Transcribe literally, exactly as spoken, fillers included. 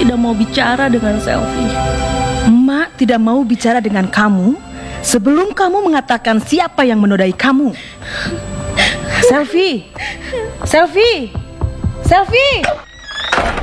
tidak mau bicara dengan Selvi. Mak tidak mau bicara dengan kamu sebelum kamu mengatakan siapa yang menodai kamu. Selvi, Selvi, Selvi.